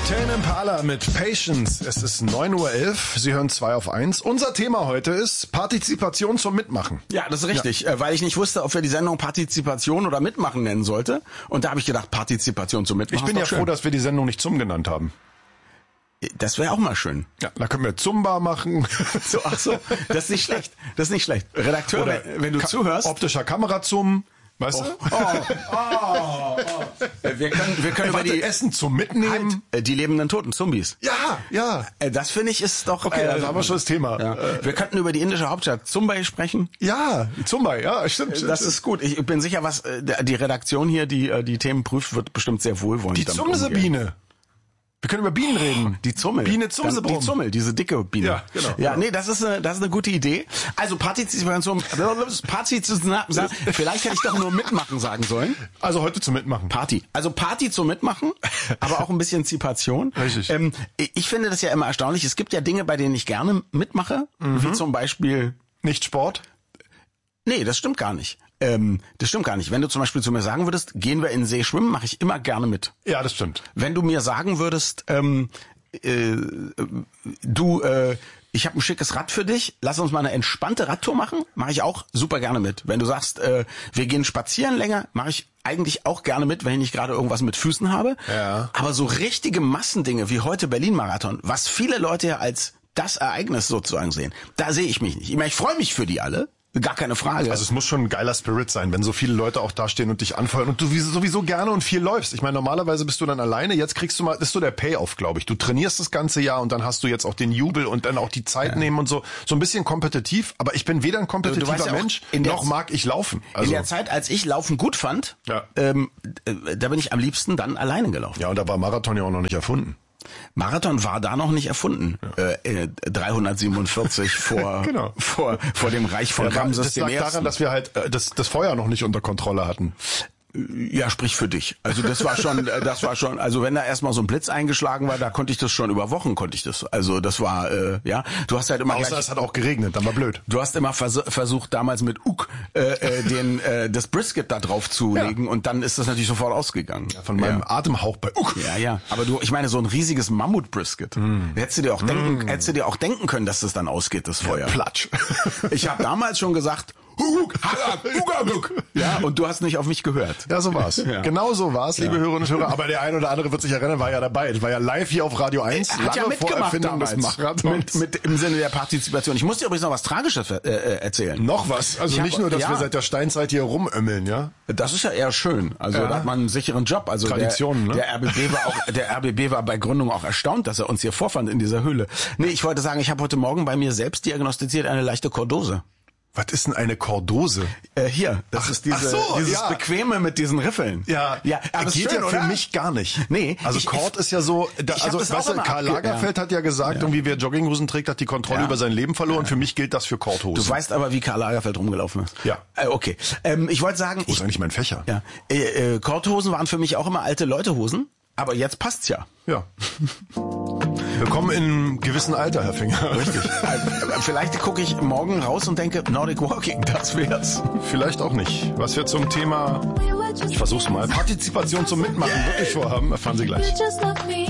Tame Impala mit Patience. Es ist 9:11 Uhr. Sie hören 2 auf 1. Unser Thema heute ist Partizipation zum Mitmachen. Ja, das ist richtig, weil ich nicht wusste, ob wir die Sendung Partizipation oder Mitmachen nennen sollte. Und da habe ich gedacht, Partizipation zum Mitmachen. Ich bin ja froh, dass wir die Sendung nicht Zum genannt haben. Das wäre auch mal schön. Ja, da können wir Zumba machen. Ach so, das ist nicht schlecht. Das ist nicht schlecht. Redakteur, Oder wenn du zuhörst. Optischer Kamerazoom. Weißt du? Wir können über die Essen zum Mitnehmen. Die lebenden Toten, Zombies. Ja. Das finde ich ist doch... Okay, also haben wir schon das Thema. Ja. Wir könnten über die indische Hauptstadt Mumbai sprechen. Ja, Mumbai, ja, stimmt. Das ist gut. Ich bin sicher, was die Redaktion hier, die Themen prüft, wird bestimmt sehr wohlwollend. Die Zumsebiene. Wir können über Bienen reden. Die Zummel. Biene Zumsebrum. Die Zummel, diese dicke Biene. Ja, genau. Ja, nee, das ist eine gute Idee. Also Partizipation, vielleicht hätte ich doch nur mitmachen sagen sollen. Also heute zum Mitmachen. Party. Also Party zum Mitmachen, aber auch ein bisschen Zipation. Richtig. Ich finde das ja immer erstaunlich. Es gibt ja Dinge, bei denen ich gerne mitmache, wie zum Beispiel... Nicht Sport? Nee, das stimmt gar nicht. Das stimmt gar nicht. Wenn du zum Beispiel zu mir sagen würdest, gehen wir in den See schwimmen, mache ich immer gerne mit. Ja, das stimmt. Wenn du mir sagen würdest, ich habe ein schickes Rad für dich, lass uns mal eine entspannte Radtour machen, mache ich auch super gerne mit. Wenn du sagst, wir gehen spazieren länger, mache ich eigentlich auch gerne mit, wenn ich nicht gerade irgendwas mit Füßen habe. Ja. Aber so richtige Massendinge wie heute Berlin-Marathon, was viele Leute ja als das Ereignis sozusagen sehen, da sehe ich mich nicht. Ich meine, ich freue mich für die alle. Gar keine Frage. Also es muss schon ein geiler Spirit sein, wenn so viele Leute auch da stehen und dich anfeuern und du sowieso gerne und viel läufst. Ich meine, normalerweise bist du dann alleine, jetzt kriegst du mal, das ist so der Payoff, glaube ich. Du trainierst das ganze Jahr und dann hast du jetzt auch den Jubel und dann auch die Zeit nehmen und so. So ein bisschen kompetitiv, aber ich bin weder ein kompetitiver Mensch, noch mag ich laufen. Also in der Zeit, als ich Laufen gut fand, da bin ich am liebsten dann alleine gelaufen. Ja, und da war Marathon ja auch noch nicht erfunden. Marathon war da noch nicht erfunden. 347 genau. vor dem Reich von Ramses dem Ersten. Das lag daran, dass wir halt das Feuer noch nicht unter Kontrolle hatten. Ja, sprich für dich. Also das war schon, also wenn da erstmal so ein Blitz eingeschlagen war, da konnte ich das schon über Wochen Also das war, du hast halt immer außer es hat auch geregnet, dann war blöd. Du hast immer versucht damals mit das Brisket da drauf zu legen und dann ist das natürlich sofort ausgegangen. Ja, von meinem Atemhauch bei Ja. Aber ich meine, so ein riesiges Mammut-Brisket. Hättest du dir auch denken können, dass das dann ausgeht, das Feuer. Ja, Platsch. Ich habe damals schon gesagt, ja, und du hast nicht auf mich gehört. Ja, so war's. Ja. Genau so war's, liebe Hörerinnen und Hörer. Aber der ein oder andere wird sich erinnern, war ja dabei. Das war ja live hier auf Radio 1. Er hat ja mitgemacht damals. Mit im Sinne der Partizipation. Ich muss dir übrigens noch was Tragisches erzählen. Noch was? Also nicht nur, dass wir seit der Steinzeit hier rumömmeln, ja? Das ist ja eher schön. Also da hat man einen sicheren Job. Also Traditionen, der RBB war bei Gründung auch erstaunt, dass er uns hier vorfand in dieser Höhle. Nee, ich wollte sagen, ich habe heute Morgen bei mir selbst diagnostiziert eine leichte Kordose. Was ist denn eine Kordose? Hier, das ist dieses Bequeme mit diesen Riffeln. Ja, aber geht schön, ja für oder? mich gar nicht. Nee. Also Kord ist ja so, weißt du, Karl Lagerfeld hat ja gesagt, irgendwie wer Jogginghosen trägt, hat die Kontrolle über sein Leben verloren. Für mich gilt das für Kordhosen. Du weißt aber, wie Karl Lagerfeld rumgelaufen ist. Ja. Okay. Ich wollte sagen... Wo ist eigentlich mein Fächer? Ja. Kordhosen waren für mich auch immer alte Leutehosen, aber jetzt passt's ja. Ja. Willkommen in einem gewissen Alter, Herr Finger. Richtig. Vielleicht gucke ich morgen raus und denke, Nordic Walking, das wär's. Vielleicht auch nicht. Was wir zum Thema, ich versuch's mal, Partizipation zum Mitmachen wirklich vorhaben, erfahren Sie gleich.